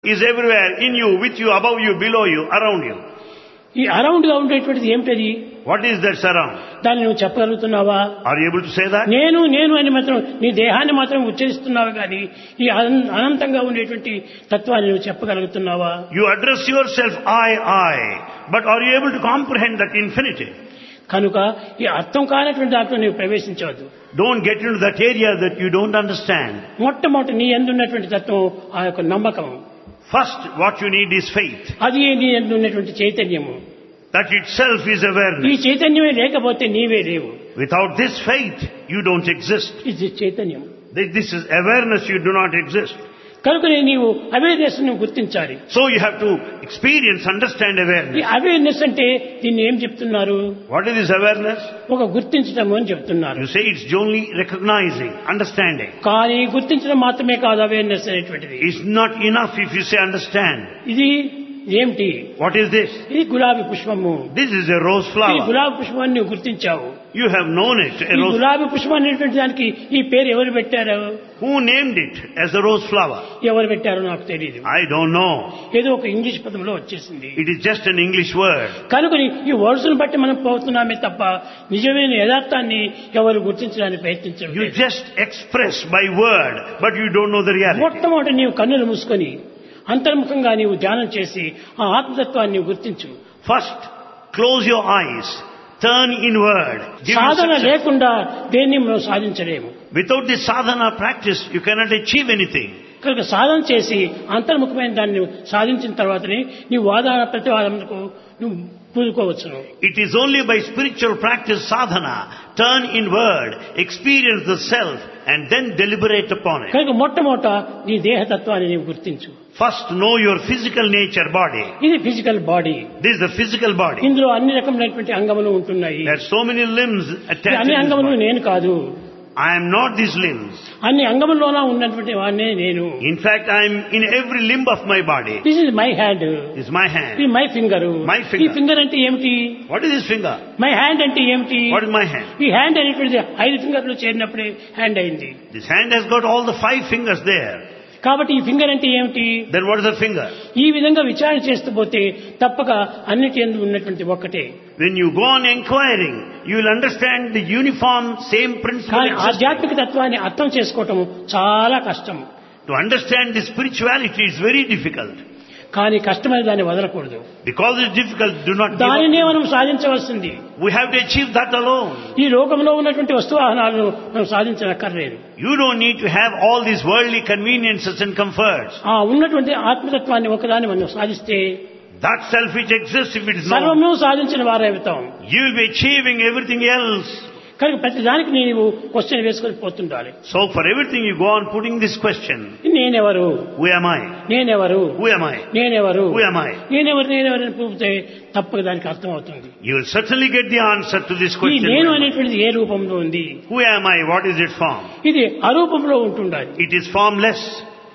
is everywhere, in you, with you, above you, below you, around you. ఈ around గా ఉండేటువంటిది ఏమిటది? What is that surround? దాన్ని నువ్వు చెప్పగలుగుతున్నావా? Are you able to say that? నేను నేను అని మాత్రం నీ దేహాన్ని మాత్రం ఉచ్చరిస్తున్నావు కానీ ఈ అనంతంగా ఉండేటువంటి తత్వాన్ని నువ్వు చెప్పగలుగుతున్నావా? You address yourself, I, but are you able to comprehend that infinity? కనుక ఈ అర్థం కానటువంటి దాంట్లో నీవు ప్రవేశించవద్దు. Don't get into that area that you don't understand. మొట్టమొదటి నీ యందు ఉన్నటువంటి తత్వం ఆ యొక్క నమ్మకం. First, what you need is faith. అది నీ యందు ఉన్నటువంటి చైతన్యము. That itself is ఈ awareness. చైతన్యమే లేకపోతే నీవే లేవు. Without this faith, you don't exist. ఇది చైతన్యం. This is awareness, you do not exist. కనుకనే నీవు అవేర్నెస్ ను గుర్తించాలి. So you have to experience, understand ఈ awareness. అవేర్నెస్ అంటే దీన్ని ఏం చెప్తున్నారు? What is this awareness? ఒక గుర్తించడం అని చెప్తున్నారు. You say it's only recognizing, understanding. కానీ గుర్తించడం మాత్రమే కాదు అవేర్నెస్ అనేటువంటిది. It's not enough if you say understand. ఇది ఏమిటి? What is this? ఇది గులాబీ పుష్పము. This is a rose ఈ flower. గులాబీ పుష్పాన్ని నువ్వు గుర్తించావు. You have known it, a ఈ rose. గులాబీ పుష్పం అనేటువంటి దానికి ఈ పేరు ఎవరు పెట్టారు? Who named it as the rose flower? ఎవరు పెట్టారో నాకు తెలియదు. I don't know. ఏదో ఒక ఇంగ్లీష్ పదంలో వచ్చేసింది. It is just an English word. కనుక ఈ వర్డ్స్ ను బట్టి మనం పోతున్నామే తప్ప నిజమైన యథార్థాన్ని ఎవరు గుర్తించడానికి ప్రయత్నించడం You లేదు. just express by word, but you don't know the reality. మొట్టమొదటి నీవు కన్నులు మూసుకొని అంతర్ముఖంగా నీవు ధ్యానం చేసి ఆ ఆత్మతత్వాన్ని నీవు గుర్తించు. First, close your eyes, turn inward. Give you Sadhana success. లేకుండా దేన్ని మనం సాధించలేము. Without this sadhana practice, you cannot achieve anything. కనుక సాధన చేసి అంతర్ముఖమైన దాన్ని నువ్వు సాధించిన తర్వాతనే నీ వాదన ప్రతివాదనకు నువ్వు పూనుకోవచ్చును. It is only by spiritual practice sadhana, turn inward, experience the self, and then deliberate upon it. కనుక మొట్టమొదట నీ దేహతత్వాన్ని నీవు గుర్తించు. First, know your physical nature, body. ఇది physical body. This is the physical body. ఇందులో అన్ని రకమైనటువంటి అంగములు ఉంటున్నాయి. There are so many limbs ఈ attached అన్ని to this అంగములు body. నేను కాదు. I am not these limbs. అన్ని అంగముల్లోనా ఉన్నటువంటి వాడినే నేను. In fact, I am in every limb of my body. This is my hand. This is my hand. ఇది my finger. My finger. ఈ finger అంటే ఏమిటి? What is this finger? My hand అంటే ఏమిటి? What is my hand? ఈ hand అనేటువంటిది 5 ఫింగర్లు చేరినప్పుడే hand అయింది. This hand has got all the 5 fingers there. కాబట్టి ఈ ఫింగర్ అంటే ఏమిటి? Then what is the finger? ఈ విధంగా విచారణ చేస్తూ పోతే తప్పక అన్నిటి యందు ఉన్నటువంటి ఒక్కటే. When you go on inquiring, you will understand the uniform same principle కానీ existing. ఆధ్యాత్మిక తత్వాన్ని అర్థం చేసుకోవటం చాలా కష్టం. To understand the spirituality is very difficult. కానీ కష్టమైన దాన్ని వదలకూడదు. Because it's difficult, do not give దానినే up. మనం సాధించవలసింది. We have to achieve that alone. ఈ లోకంలో ఉన్నటువంటి వస్తువాహనాలను మనం సాధించనక్కర్లేదు. You don't need to have all these worldly conveniences and comforts. ఆ ఉన్నటువంటి ఆత్మతత్వాన్ని ఒకదాన్ని మనం సాధిస్తే That self which exists, if it is known, సర్వము సాధించిన వారైతాం. you will be achieving everything else. కనుక ప్రతి దానికి నీవు క్వశ్చన్ వేసుకొని పోతుండాలి. So for everything you go on putting this question. నేనెవరు? Who am I? నేనెవరు? Who am I? నేనెవరు? Who am I? నేనెవరు అని పూపితే తప్పక దానికి అర్థం అవుతుంది. You will certainly get the answer to this ఈ question. నేను అనేటువంటిది ఏ రూపంలో ఉంది? Who am I? What is its form? ఇది అరూపంలో ఉంటుండాలి. It is formless.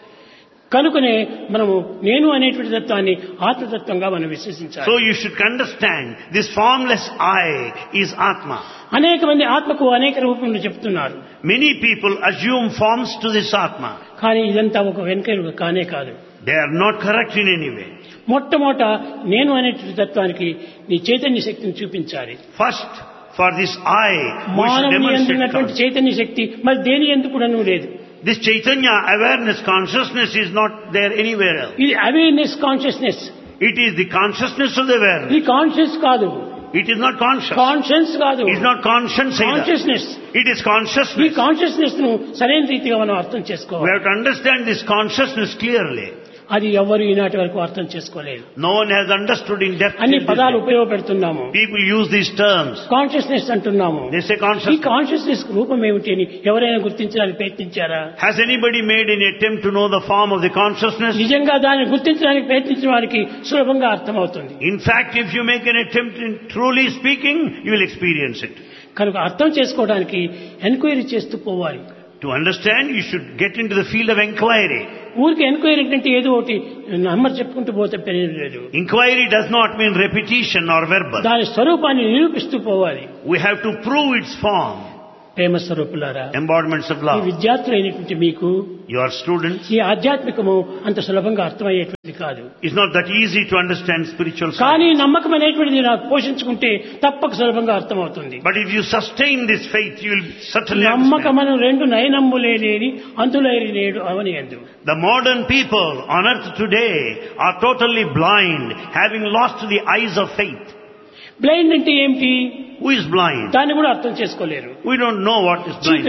కనుకనే మనము నేను అనేటువంటి తత్వాన్ని ఆత్మతత్వంగా మనం విశ్వసించాలి. So you should understand this formless I is Atma. అనేక మంది ఆత్మకు అనేక రూపంలో చెప్తున్నారు. Many people assume forms to this Atma. కానీ ఇదంతా ఒక వెనుక కానే కాదు. They are not correct in any way. మొట్టమొదట నేను అనేటువంటి తత్వానికి నీ చైతన్య శక్తిని చూపించాలి. First, for this I, we should మానవుని demonstrate ఎందున్నటువంటి చైతన్య శక్తి మరి దేని ఎందుకు కూడాను లేదు. this Chaitanya awareness, consciousness is not there anywhere else. ఇది awareness consciousness. It is the consciousness of the awareness. ఇది కాన్షియస్ కాదు. It is not conscious. Conscience కాదు. It is not conscience either. Consciousness. It is ఈ consciousness. Consciousness ను సరైన రీతిగా మనం అర్థం We చేసుకోవాలి. have to understand this consciousness clearly. అది ఎవరు ఈనాటి వరకు అర్థం చేసుకోలేదు. No one has understood in depth. అన్ని till this పదాలు day. ఉపయోగపెడుతున్నాము. People use these terms. Consciousness అంటున్నాము. They say ఈ consciousness. కాన్షియస్నెస్ రూపం ఏమిటి అని ఎవరైనా గుర్తించడానికి ప్రయత్నించారా? Has anybody made any attempt to know the form of the consciousness? నిజంగా దాన్ని గుర్తించడానికి ప్రయత్నించిన వారికి సులభంగా అర్థమవుతుంది. In fact, if you make an attempt in truly speaking, you will experience it. కనుక అర్థం చేసుకోవడానికి ఎంక్వైరీ చేస్తూ పోవాలి. To understand, you should get into the field of inquiry. ఊరికి ఎంక్వైరీ అంటే ఏదో ఒకటి నంబర్ చెప్పుకుంటూ పోతే పెరగలేదు. Inquiry does not mean repetition or verbal. దాని స్వరూపాన్ని నిరూపిస్తూ పోవాలి. We have to prove its form. ప్రేమ స్వరూపులారా, embodiments of ఈ love. విద్యార్థులైనటువంటి మీకు Your students, ఈ ఆధ్యాత్మికము అంత సులభంగా అర్థమయ్యేటువంటిది కాదు. it's not that easy to understand spiritual కానీ science. నమ్మకం అనేటువంటిది నాకు పోషించుకుంటే తప్పక సులభంగా అర్థమవుతుంది. But if you sustain this faith, you will certainly understand. నమ్మకమను రెండు నయనమ్ములేని అంతులేని నేడు అవని అందు. The modern people on earth today are totally blind, having lost the eyes of faith. Blind అంటే ఏమిటి? Who is blind? దాన్ని కూడా అర్థం చేసుకోలేరు. We don't know what is blind.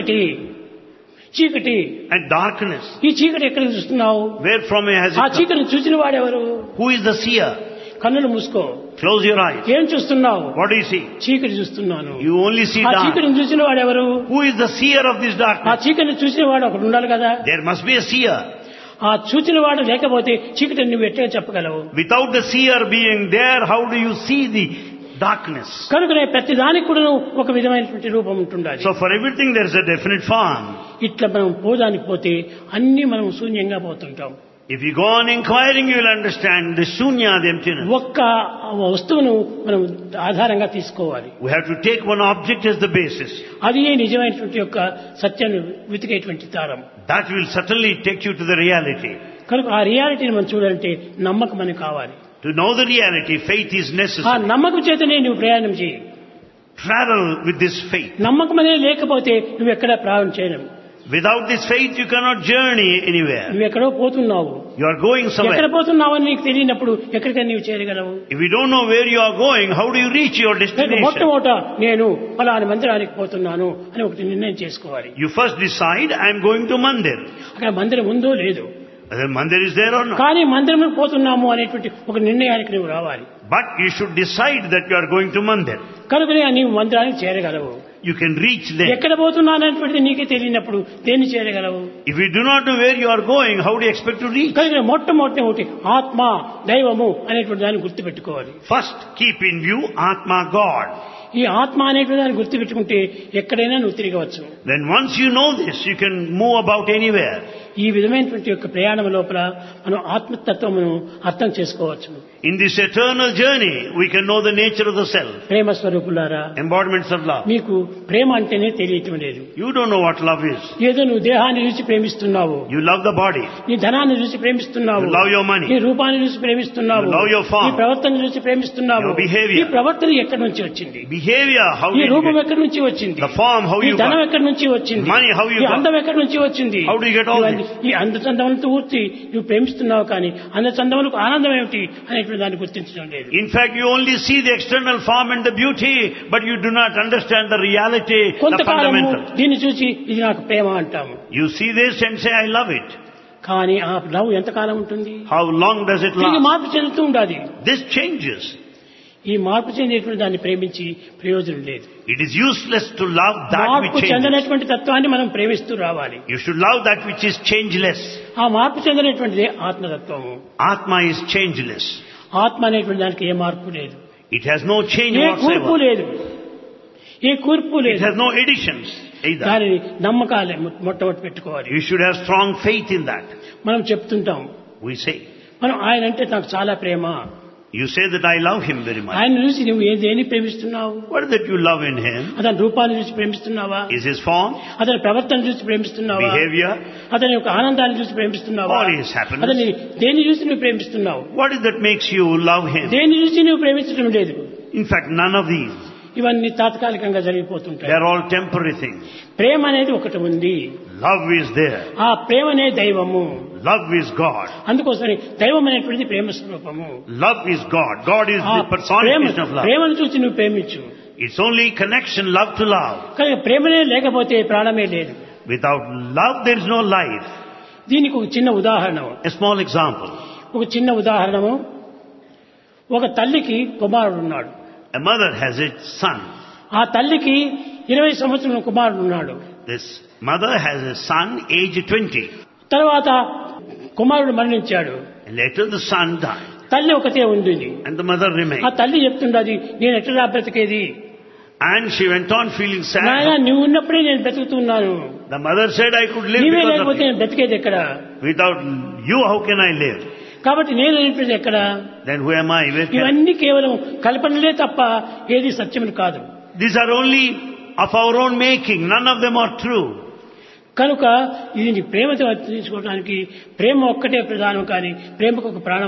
చీకటి And darkness. ఈ చీకటి ఎక్కడ చూస్తున్నావు? Where from has it ఆ come? చీకటిని చూసిన వాడెవరు? Who is the seer? కన్నులు మూసుకో. Close your eyes. ఏం చూస్తున్నావు? What do you see? చీకటి చూస్తున్నాను. You only see ఆ dark. చీకటిని చూసిన వాడెవరు? Who is the seer of this ఆ darkness? చీకటిని చూసిన వాడు ఒకడు ఉండాలి కదా. There must be a seer. ఆ చూచిన వాడు లేకపోతే చీకటిని నువ్వు ఎట్లా చెప్పగలవు? Without the seer being there, how do you see the darkness? కనుకనే ప్రతి దానికి కూడా ఒక విధమైనటువంటి రూపం ఉంటుండాలి. So for everything there is a definite form. ఇట్లా మనం పోదానికి పోతే అన్ని మనం శూన్యంగా పోతుంటాం. If you go on inquiring, you will understand the shunya, the emptiness. ఒక్క వస్తువును మనం ఆధారంగా తీసుకోవాలి. We have to take one object as the basis. అది నిజమైనటువంటి యొక్క సత్యాన్ని వెతికేటువంటి తారం. That will certainly take you to the reality. కనుక ఆ రియాలిటీని మనం చూడాలంటే నమ్మకం అని కావాలి. To know the reality, faith is ఆ necessary. నమ్మకం చేతనే నువ్వు ప్రయాణం చేయి. Travel with this faith. నమ్మకం అనేది లేకపోతే నువ్వు ఎక్కడ ప్రయాణం చేయలేవు. Without this faith, you cannot journey anywhere. నువ్వు ఎక్కడో పోతున్నావు. You are going ఎక్కడ somewhere. పోతున్నావని నీకు తెలియనప్పుడు ఎక్కడికైనా నీవు చేరగలవు? If you don't know where you are going, how do you reach your destination? మొట్టమొదట నేను ఫలాని మందిరానికి పోతున్నాను అని ఒకటి నిర్ణయం చేసుకోవాలి. You first decide, I am going to Mandir. అక్కడ మందిరం ఉందో లేదో, Whether Mandir is there or not. కానీ మందిరంలో పోతున్నాము అనేటువంటి ఒక నిర్ణయానికి నువ్వు రావాలి. But you should decide that you are going to Mandir. కనుకనే నీవు మందిరానికి చేరగలవు. You can reach there. ఎక్కడ పోతున్నాను అనేటువంటిది నీకే తెలియనప్పుడు దేన్ని చేరగలవు? If you do not know where you are going, how do you expect to reach? కనుక మొట్టమొదటి ఒకటి ఆత్మ దైవము అనేటువంటి దాన్ని గుర్తుపెట్టుకోవాలి. First, keep in view Atma, God. ఈ ఆత్మ అనేటువంటి దాన్ని గుర్తుపెట్టుకుంటే ఎక్కడైనా నువ్వు తిరగవచ్చు. Then once you know this, you can move about anywhere. ఈ విధమైనటువంటి యొక్క ప్రయాణం లోపల మనం ఆత్మతత్వమును అర్థం చేసుకోవచ్చు. In this eternal journey, we can know the nature of the self. ప్రేమ స్వరూపులారా, Embodiments of love. మీకు ప్రేమ అంటేనే తెలియటం లేదు. You don't know what love is. ఏదో నువ్వు దేహాన్ని చూసి ప్రేమిస్తున్నావు, You love the body. నీ ధనాన్ని చూసి ప్రేమిస్తున్నావు, You love your money. నీ రూపాన్ని చూసి ప్రేమిస్తున్నావు, You love your form. నీ ప్రవర్తన చూసి ప్రేమిస్తున్నావు. Your behavior. ఈ ప్రవర్తన ఎక్కడి నుంచి వచ్చింది? Behavior, how ఈ you రూపం get. ఎక్కడి నుంచి వచ్చింది? The form, how ఈ you ధనం got. ఎక్కడి నుంచి వచ్చింది? Money, how you ఈ got. అందం ఎక్కడి నుంచి వచ్చింది? How do you get all ఇవన్నీ ఈ అందచందములతో ఊర్చి నువ్వు ప్రేమిస్తున్నావు, కానీ అందచందములకు ఆనందం ఏమిటి అనేటువంటి దాన్ని గుర్తించడం లేదు. In fact, you only see the external form and the beauty, but you do not understand the reality, the కొంతకాలము fundamentals. దీన్ని చూసి ఇది నాకు ప్రేమ అంటాము, You see this and say, I love it. కానీ ఆ లవ్ ఎంతకాలం ఉంటుంది? How long does it తిరిగి last? మార్పు చెందుతూ ఉండాలి. This changes. ఈ మార్పు చెందేటువంటి దాన్ని ప్రేమించి ప్రయోజనం లేదు. It is useless to love that which మార్పు changes. చెందినటువంటి తత్వాన్ని మనం ప్రేమిస్తూ రావాలి. You should love that which is changeless. ఆ మార్పు చెందినటువంటిదే ఆత్మతత్వము. Atma is changeless. ఆత్మ అనేటువంటి దానికి ఏ మార్పు లేదు, It has no change ఏ కూర్పు whatsoever. లేదు, ఏ కూర్పు It లేదు. has no additions either. దానిని నమ్మకాలే మొట్టమొదటి పెట్టుకోవాలి. You should have strong faith in that. మనం చెప్తుంటాం, We say. మనం ఆయన అంటే నాకు చాలా ప్రేమ. You say that I love him very much. ఆయన చూసి నువ్వు ఏదేని ప్రేమిస్తున్నావు? What is that you love in him? అతని రూపాన్ని చూసి ప్రేమిస్తున్నావా? Is his form, అతని ప్రవర్తన చూసి ప్రేమిస్తున్నావా? behavior? అతని యొక్క ఆనందాన్ని చూసి ప్రేమిస్తున్నావా? All his happiness. అతని దేన్ని చూసి నువ్వు ప్రేమిస్తున్నావు? What is that makes you love him? దేన్ని చూసి నువ్వు ప్రేమించడం లేదు. In fact, none of these. ఇవన్నీ తాత్కాలికంగా జరిగిపోతుంటాయి. They are all temporary things. ప్రేమ అనేది ఒకటి ఉంది. Love is there. ఆ ప్రేమనే దైవము. Love is God. అందుకోసమని దైవం అనేటువంటిది ప్రేమ స్వరూపము. Love is God. God is ఆ the personification of love. ప్రేమను చూసి నువ్వు ప్రేమించు. It's only connection, love to love. కానీ ప్రేమనే లేకపోతే ప్రాణమే లేదు. Without love, there is no life. దీనికి ఒక చిన్న ఉదాహరణ, A small example. ఒక చిన్న ఉదాహరణము. ఒక తల్లికి కుమారుడు ఉన్నాడు. A mother has a son. ఆ తల్లికి 20 సంవత్సరాల కుమారుడు ఉన్నాడు. This mother has a son aged 20. తర్వాత కుమారుడు మరణించాడు. And later the son died. తల్లి ఒకతే ఉంది. And the mother ఆ remained. తల్లి చెప్తుండది, నేను ఎట్లా బ్రతికేది? And she went on feeling నాయన sad. నువ్వు ఉన్నప్పుడే నేను బ్రతుకుతున్నాను, The mother said, I could live నీవే because of లేకపోతే you. నేను బ్రతికేది ఎక్కడ? Without you, how can I live? కాబట్టి నేను అనేటువంటిది ఎక్కడ? Then who am I? Where can I? ఇవన్నీ కేవలం కల్పనలే తప్ప ఏది సత్యములు కాదు. These are only of our own making. None of them are true. కనుక ఇది ప్రేమతో తీసుకోవడానికి ప్రేమ ఒక్కటే ప్రధానం, కానీ ప్రేమకు ఒక ప్రాణం